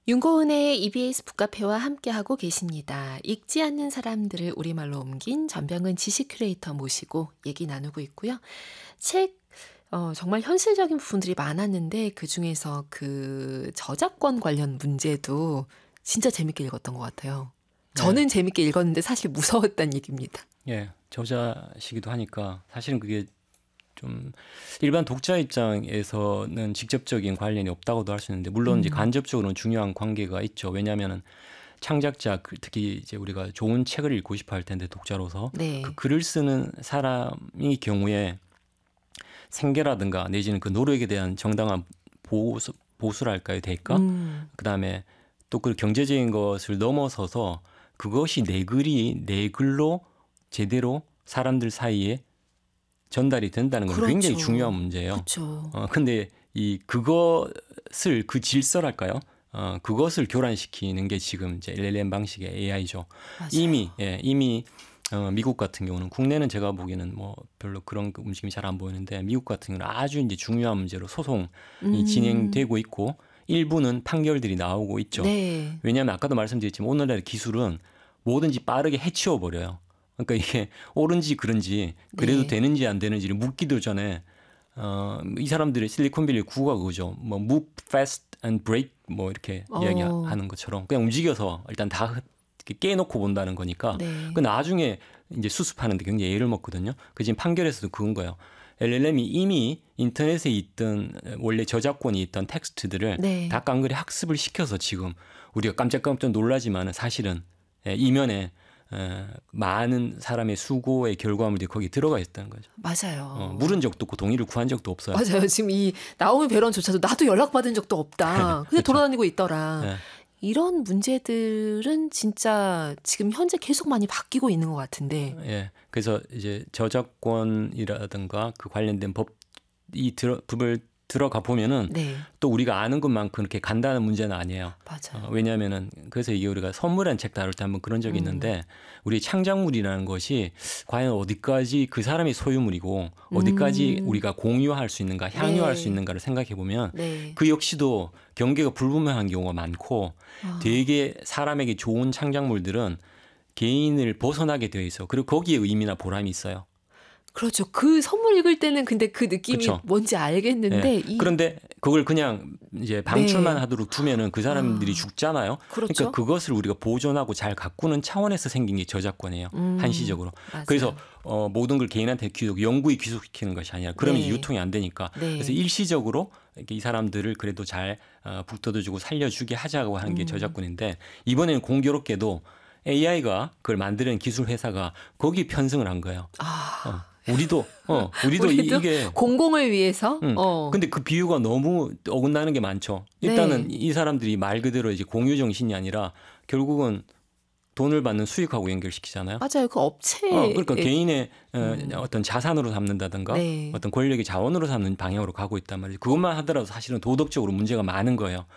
윤고은의 EBS 북카페와 함께하고 계십니다. 읽지 않는 사람들을 우리말로 옮긴 전병은 지식 큐레이터 모시고 얘기 나누고 있고요. 책 정말 현실적인 부분들이 많았는데 그중에서 그 저작권 관련 문제도 진짜 재밌게 읽었던 것 같아요. 네. 저는 재밌게 읽었는데 사실 무서웠다는 얘기입니다. 예, 저자시기도 하니까 사실은 그게 좀 일반 독자 입장에서는 직접적인 관련이 없다고도 할 수 있는데 물론 이제 간접적으로는 중요한 관계가 있죠. 왜냐하면은 창작자 특히 이제 우리가 좋은 책을 읽고 싶어 할 텐데 독자로서 네. 그 글을 쓰는 사람의 경우에 생계라든가 내지는 그 노력에 대한 정당한 보수랄까요, 대가? 그다음에 또 그 경제적인 것을 넘어서서 그것이 내 글이 내 글로 제대로 사람들 사이에 전달이 된다는 건 굉장히 그렇죠. 중요한 문제예요. 그렇죠. 근데 그것을 그 질서랄까요? 그것을 교란시키는 게 지금 이제 LLM 방식의 AI죠. 맞아요. 이미 미국 같은 경우는 국내는 제가 보기에는 뭐 별로 그런 움직임이 잘 안 보이는데 미국 같은 경우는 아주 이제 중요한 문제로 소송이 진행되고 있고 일부는 판결들이 나오고 있죠. 네. 왜냐하면 아까도 말씀드렸지만 오늘날의 기술은 뭐든지 빠르게 해치워 버려요. 그러니까 이게 옳은지 그른지 그래도 네. 되는지 안 되는지를 묻기도 전에 이 사람들의 실리콘밸리 구호가 그거죠. 뭐 move fast and break 뭐 이렇게 이야기하는 것처럼 그냥 움직여서 일단 다 이렇게 깨놓고 본다는 거니까 네. 그 나중에 이제 수습하는데 굉장히 애를 먹거든요. 그 지금 판결에서도 그건 거예요. LLM이 이미 인터넷에 있던 원래 저작권이 있던 텍스트들을 네. 다 깡그리 학습을 시켜서 지금 우리가 깜짝깜짝 놀라지만은 사실은 이면에 많은 사람의 수고의 결과물들이 거기 들어가 있다는 거죠. 맞아요. 물은 적도 없고 동의를 구한 적도 없어요. 맞아요. 지금 이 나오미 배런조차도 나도 연락받은 적도 없다. 근데 그렇죠. 돌아다니고 있더라. 네. 이런 문제들은 진짜 지금 현재 계속 많이 바뀌고 있는 것 같은데. 예. 그래서 이제 저작권이라든가 그 관련된 법을 들어가 보면은 네. 또 우리가 아는 것만큼 그렇게 간단한 문제는 아니에요. 맞아요. 왜냐하면은 그래서 이게 우리가 선물한 책 다룰 때 한번 그런 적이 있는데 우리 창작물이라는 것이 과연 어디까지 그 사람의 소유물이고 어디까지 우리가 공유할 수 있는가, 향유할 네. 수 있는가를 생각해 보면 네. 그 역시도 경계가 불분명한 경우가 많고 되게 사람에게 좋은 창작물들은 개인을 벗어나게 되어 있어. 그리고 거기에 의미나 보람이 있어요. 그렇죠. 그 선물 읽을 때는 근데 그 느낌이 그쵸. 뭔지 알겠는데. 예. 그런데 그걸 그냥 이제 방출만 네. 하도록 두면은 그 사람들이 죽잖아요. 그렇죠. 그러니까 그것을 우리가 보존하고 잘 가꾸는 차원에서 생긴 게 저작권이에요. 한시적으로. 맞아요. 그래서 모든 걸 개인한테 영구히 귀속시키는 것이 아니라 그러면 네. 유통이 안 되니까. 네. 그래서 일시적으로 이렇게 이 사람들을 그래도 잘 북돋아주고 살려주게 하자고 하는 게 저작권인데 이번에는 공교롭게도 AI가 그걸 만드는 기술 회사가 거기 편승을 한 거예요. 우리도 이게 공공을 위해서. 근데 그 비유가 너무 어긋나는 게 많죠. 일단은 네. 이 사람들이 말 그대로 이제 공유 정신이 아니라 결국은 돈을 받는 수익하고 연결시키잖아요. 맞아요. 그 업체. 그러니까 개인의 어떤 자산으로 삼는다든가 네. 어떤 권력의 자원으로 삼는 방향으로 가고 있단 말이죠. 그것만 하더라도 사실은 도덕적으로 문제가 많은 거예요.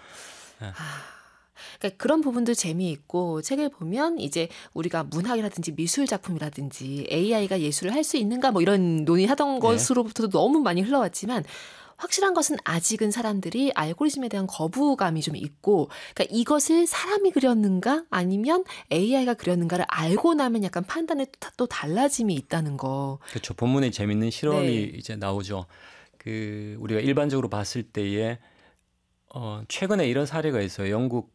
그러니까 그런 부분도 재미있고 책을 보면 이제 우리가 문학이라든지 미술 작품이라든지 AI가 예술을 할 수 있는가 뭐 이런 논의하던 것으로부터도 너무 많이 흘러왔지만 확실한 것은 아직은 사람들이 알고리즘에 대한 거부감이 좀 있고 그러니까 이것을 사람이 그렸는가 아니면 AI가 그렸는가를 알고 나면 약간 판단에 또 달라짐이 있다는 거. 그렇죠. 본문에 재밌는 실험이 네. 이제 나오죠. 그 우리가 일반적으로 봤을 때에 최근에 이런 사례가 있어요. 영국